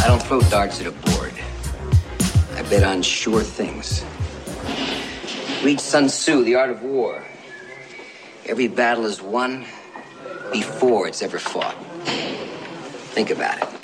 I don't throw darts at a board. I bet on sure things. Read Sun Tzu, The Art of War. Every battle is won before it's ever fought. Think about it.